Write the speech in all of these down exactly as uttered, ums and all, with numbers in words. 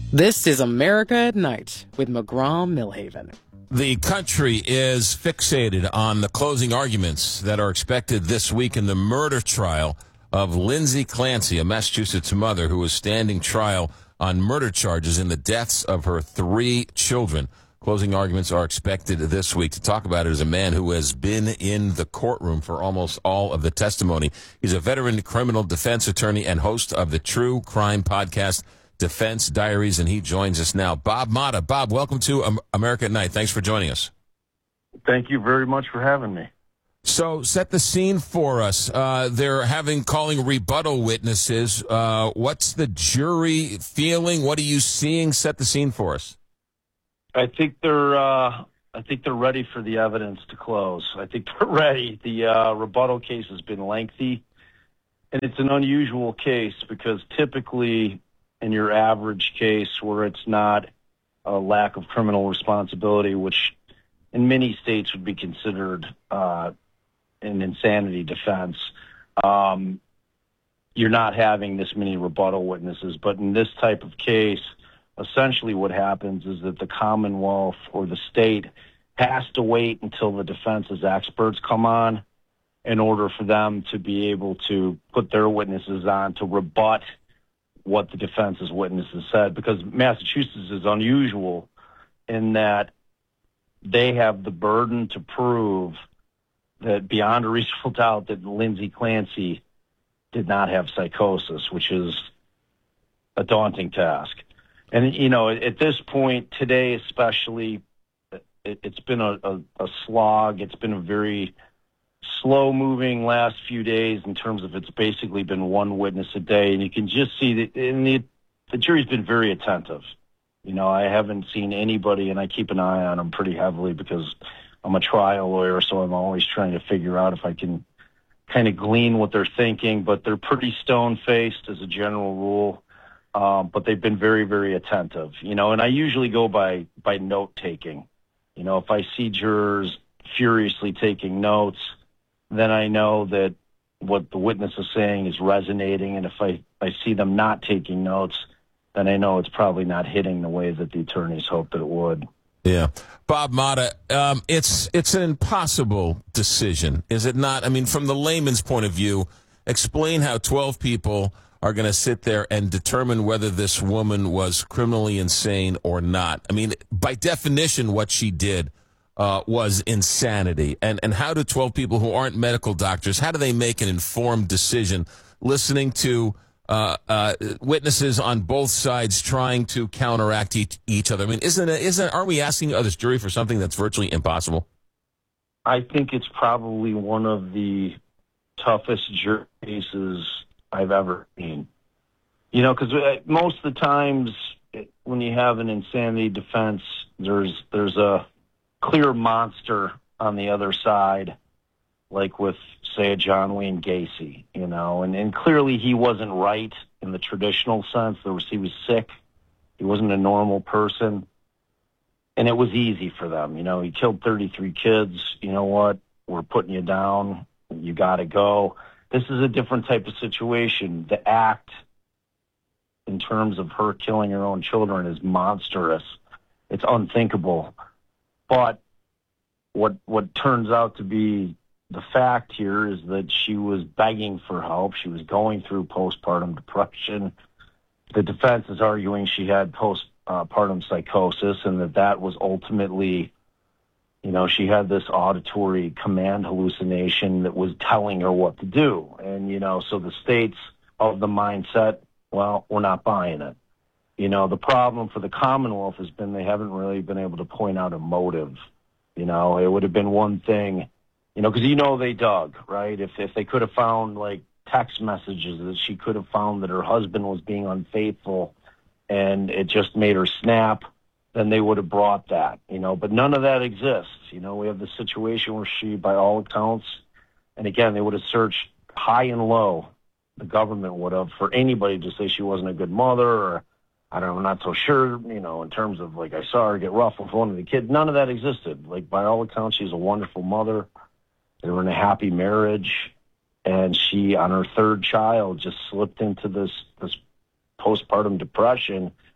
This is America at Night with McGraw Millhaven. The country is fixated on the closing arguments that are expected this week in the murder trial of Lindsay Clancy, a Massachusetts mother who is standing trial on murder charges in the deaths of her three children. Closing arguments are expected this week. To talk about it is a man who has been in the courtroom for almost all of the testimony. He's a veteran criminal defense attorney and host of the true crime podcast, Defense Diaries, and he joins us now. Bob Motta. Bob, welcome to um, America at Night. Thanks for joining us. Thank you very much for having me. So, set the scene for us. Uh, they're having calling rebuttal witnesses. Uh, what's the jury feeling? What are you seeing? Set the scene for us. I think they're. Uh, I think they're ready for the evidence to close. I think they're ready. The uh, rebuttal case has been lengthy, and it's an unusual case because typically, in your average case where it's not a lack of criminal responsibility, which in many states would be considered uh, an insanity defense, um, you're not having this many rebuttal witnesses. But in this type of case, essentially what happens is that the Commonwealth or the state has to wait until the defense's experts come on in order for them to be able to put their witnesses on to rebut what the defense's witnesses said, because Massachusetts is unusual in that they have the burden to prove that beyond a reasonable doubt that Lindsay Clancy did not have psychosis, which is a daunting task. And, you know, at this point today, especially, it, it's been a, a, a slog. It's been a very slow-moving last few days in terms of it's basically been one witness a day, and you can just see that and the, the jury's been very attentive. You know, I haven't seen anybody, and I keep an eye on them pretty heavily because I'm a trial lawyer, so I'm always trying to figure out if I can kind of glean what they're thinking, but they're pretty stone-faced as a general rule, um, but they've been very, very attentive. You know, and I usually go by, by note-taking. You know, if I see jurors furiously taking notes, then I know that what the witness is saying is resonating. And if I, I see them not taking notes, then I know it's probably not hitting the way that the attorneys hoped that it would. Yeah. Bob Motta, um, it's it's an impossible decision, is it not? I mean, from the layman's point of view, explain how twelve people are going to sit there and determine whether this woman was criminally insane or not. I mean, by definition, what she did Uh, was insanity. And and how do twelve people who aren't medical doctors, how do they make an informed decision listening to uh, uh, witnesses on both sides trying to counteract each, each other? I mean, isn't it, isn't are we asking this jury for something that's virtually impossible? I think it's probably one of the toughest jury cases I've ever seen. You know, because most of the times when you have an insanity defense, there's there's a clear monster on the other side, like with, say, a John Wayne Gacy, you know, and, and clearly he wasn't right in the traditional sense. There was, he was sick. He wasn't a normal person. And it was easy for them. You know, he killed thirty-three kids. You know what? We're putting you down. You got to go. This is a different type of situation. The act in terms of her killing her own children is monstrous. It's unthinkable. But what what turns out to be the fact here is that she was begging for help. She was going through postpartum depression. The defense is arguing she had postpartum psychosis and that that was ultimately, you know, she had this auditory command hallucination that was telling her what to do. And, you know, so the state's of the mindset, well, we're not buying it. You know, the problem for the Commonwealth has been they haven't really been able to point out a motive. You know, it would have been one thing, you know, because, you know, they dug, right? If if they could have found, like, text messages that she could have found that her husband was being unfaithful and it just made her snap, then they would have brought that, you know. But none of that exists. You know, we have the situation where she, by all accounts, and again, they would have searched high and low, the government would have, for anybody to say she wasn't a good mother or, I don't know, I'm not so sure, you know, in terms of, like, I saw her get rough with one of the kids. None of that existed. Like, by all accounts, she's a wonderful mother. They were in a happy marriage. And she, on her third child, just slipped into this, this postpartum depression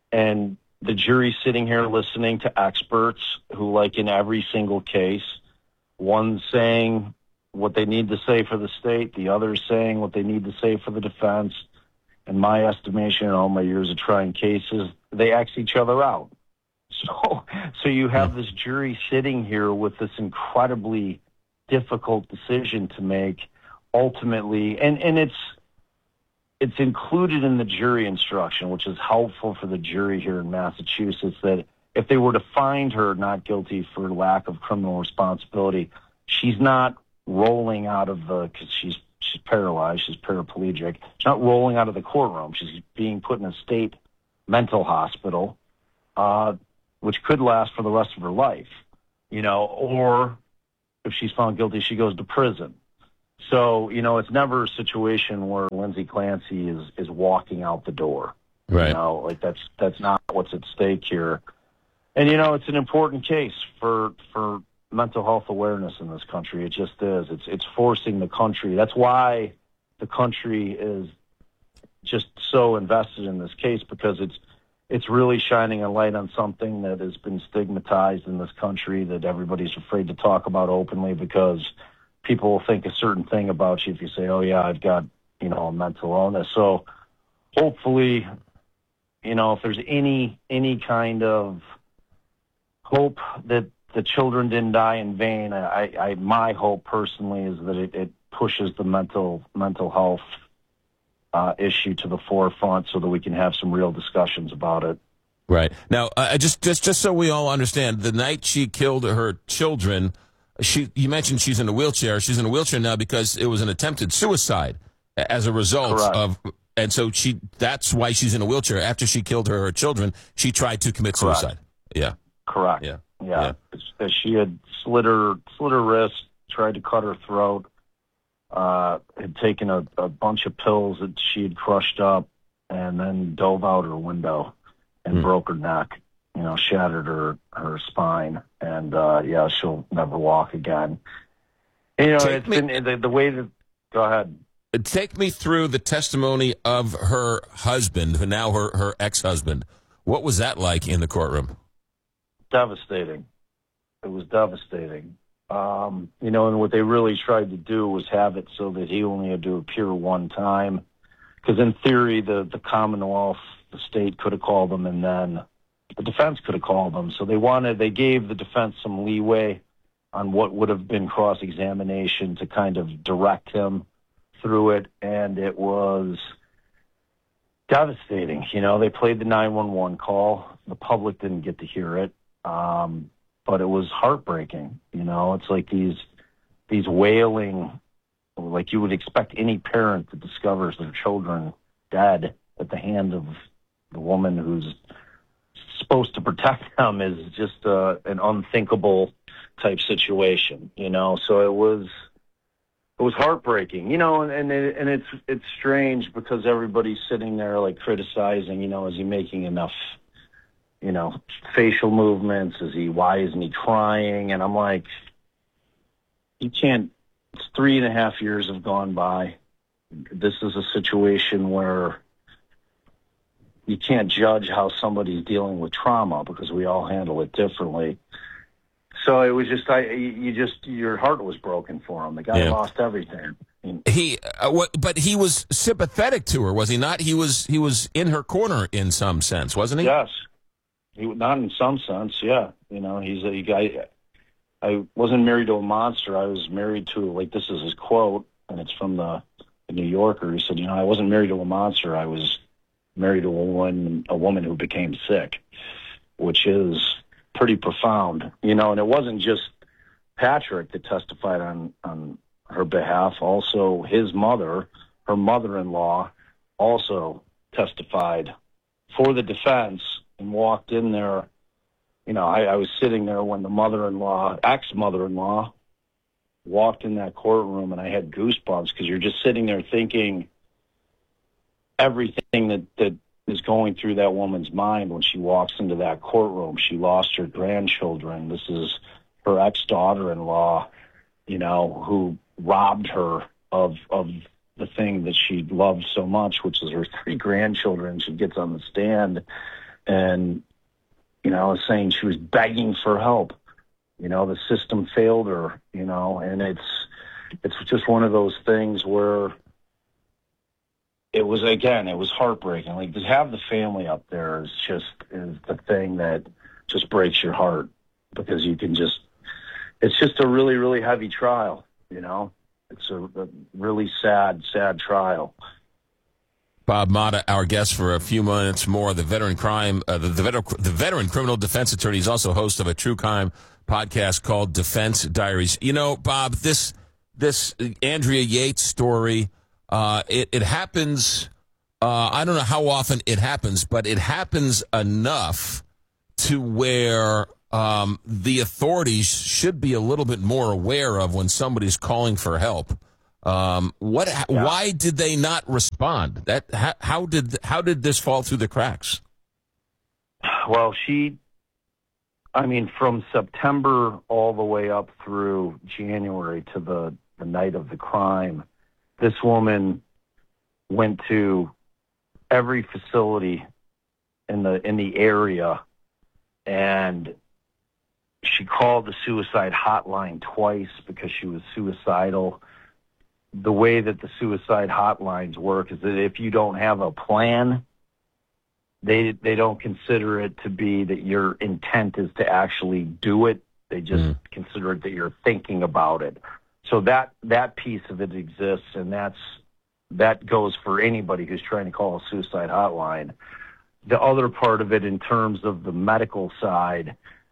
and the jury's sitting here listening to experts who, like in every single case, one's saying what they need to say for the state, the other's saying what they need to say for the defense. In my estimation, in all my years of trying cases, they X each other out. So, so you have this jury sitting here with this incredibly difficult decision to make ultimately, and, and it's, it's included in the jury instruction, which is helpful for the jury here in Massachusetts, that if they were to find her not guilty for lack of criminal responsibility, she's not rolling out of the, because she's she's paralyzed, she's paraplegic. She's not rolling out of the courtroom. She's being put in a state mental hospital, uh, which could last for the rest of her life, you know, or if she's found guilty, she goes to prison. So, you know, it's never a situation where Lindsay Clancy is, is walking out the door. Right. You know, like that's that's not what's at stake here. And, you know, it's an important case for for mental health awareness in this country. It just is. It's it's forcing the country. That's why the country is just so invested in this case, because it's it's really shining a light on something that has been stigmatized in this country, that everybody's afraid to talk about openly, because people will think a certain thing about you if you say, oh, yeah, I've got, you know, a mental illness. So hopefully, you know, if there's any any kind of hope that the children didn't die in vain, I, I my hope personally is that it, it pushes the mental mental health uh, issue to the forefront so that we can have some real discussions about it. Right. Now, uh, just just just so we all understand, the night she killed her children, she you mentioned she's in a wheelchair. She's in a wheelchair now because it was an attempted suicide as a result Correct. of, and so she that's why she's in a wheelchair. After she killed her children, she tried to commit Correct. suicide. Yeah. Correct. Yeah. Yeah. Yeah. She had slit her slit her wrist, tried to cut her throat, uh, had taken a, a bunch of pills that she had crushed up, and then dove out her window and Hmm. broke her neck. You know, shattered her her spine, and uh, yeah, she'll never walk again. You know, Take it's me- been the, the way that. Go ahead. Take me through the testimony of her husband, who now her, her ex-husband. What was that like in the courtroom? Devastating. It was devastating. Um, you know, and what they really tried to do was have it so that he only had to appear one time. Because in theory, the, the Commonwealth, the state could have called them, and then the defense could have called them. So they wanted, they gave the defense some leeway on what would have been cross-examination to kind of direct him through it. And it was devastating. You know, they played the nine one one call. The public didn't get to hear it. Um, but it was heartbreaking. You know, it's like these, these wailing, like you would expect any parent that discovers their children dead at the hand of the woman who's supposed to protect them, is just uh, an unthinkable type situation, you know? So it was, it was heartbreaking, you know, and, and, it, and it's, it's strange because everybody's sitting there like criticizing, you know, is he making enough, you know, facial movements? Is he, why isn't he trying? And I'm like, you can't, it's three and a half years have gone by. This is a situation where you can't judge how somebody's dealing with trauma because we all handle it differently. So it was just, I, you just, your heart was broken for him. The guy Yeah. lost everything. He, uh, what, but he was sympathetic to her, was he not? He was, he was in her corner in some sense, wasn't he? Yes. He, not in some sense, yeah. You know, he's a guy. I wasn't married to a monster. I was married to, like, this is his quote, and it's from the, the New Yorker. He said, you know, I wasn't married to a monster. I was married to a woman, a woman who became sick, which is pretty profound, you know. And it wasn't just Patrick that testified on, on her behalf. Also, his mother, her mother-in-law, also testified for the defense and walked in there. You know, I, I was sitting there when the mother-in-law, ex-mother-in-law, walked in that courtroom, and I had goosebumps because you're just sitting there thinking everything that, that is going through that woman's mind when she walks into that courtroom. She lost her grandchildren. This is her ex-daughter-in-law, you know, who robbed her of of the thing that she loved so much, which is her three grandchildren. She gets on the stand and, you know, saying she was begging for help. You know, the system failed her, you know, and it's, it's just one of those things where it was, again, it was heartbreaking. Like, to have the family up there is just, is the thing that just breaks your heart, because you can just, it's just a really, really heavy trial, you know. It's a, a really sad, sad trial. Bob Motta, our guest for a few minutes more, the veteran crime, uh, the, the, veteran, the veteran criminal defense attorney. He's also host of a true crime podcast called Defense Diaries. You know, Bob, this this Andrea Yates story, uh, it, it happens, uh, I don't know how often it happens, but it happens enough to where um, the authorities should be a little bit more aware of when somebody's calling for help. Um, what? Yeah. Why did they not respond? That how, how did how did this fall through the cracks? Well, she, I mean, from September all the way up through January to the, the night of the crime, this woman went to every facility in the in the area, and she called the suicide hotline twice because she was suicidal. The way that the suicide hotlines work is that if you don't have a plan, they they don't consider it to be that your intent is to actually do it. They just mm. consider it that you're thinking about it. So that that piece of it exists, and that's that goes for anybody who's trying to call a suicide hotline. The other part of it, in terms of the medical side,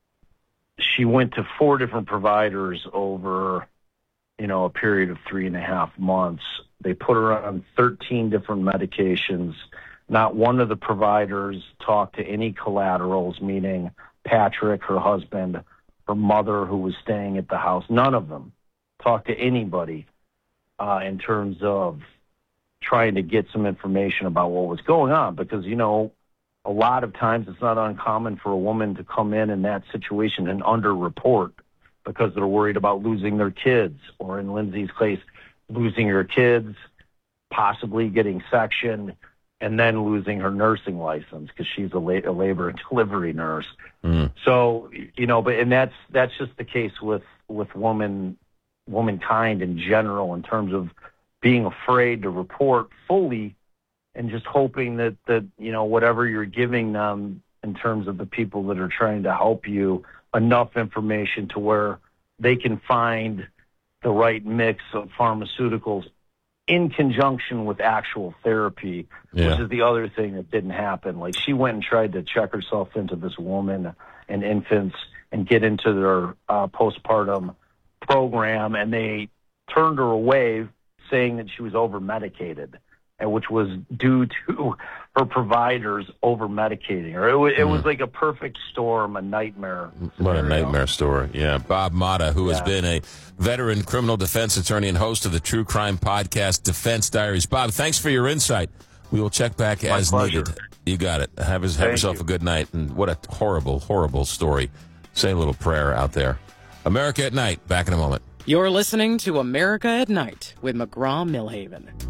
she went to four different providers over, you know, a period of three and a half months. They put her on thirteen different medications. Not one of the providers talked to any collaterals, meaning Patrick, her husband, her mother who was staying at the house. None of them talked to anybody uh, in terms of trying to get some information about what was going on. Because, you know, a lot of times it's not uncommon for a woman to come in in that situation and underreport, because they're worried about losing their kids, or in Lindsay's case, losing her kids, possibly getting sectioned, and then losing her nursing license because she's a, la- a labor and delivery nurse. Mm. So, you know, but and that's that's just the case with with woman womankind in general, in terms of being afraid to report fully, and just hoping that that you know whatever you're giving them in terms of the people that are trying to help you, enough information to where they can find the right mix of pharmaceuticals in conjunction with actual therapy, yeah. which is the other thing that didn't happen. Like, she went and tried to check herself into this woman and infants and get into their uh, postpartum program, and they turned her away, saying that she was over-medicated, and which was due to her providers over-medicating her. It, w- it mm. was like a perfect storm, a nightmare scenario. What a nightmare story. Yeah. Bob Motta, who yeah. has been a veteran criminal defense attorney and host of the true crime podcast, Defense Diaries. Bob, thanks for your insight. We will check back My as pleasure. needed. You got it. Have, his, have yourself you. a good night. And what a horrible, horrible story. Say a little prayer out there. America at Night. Back in a moment. You're listening to America at Night with McGraw Milhaven.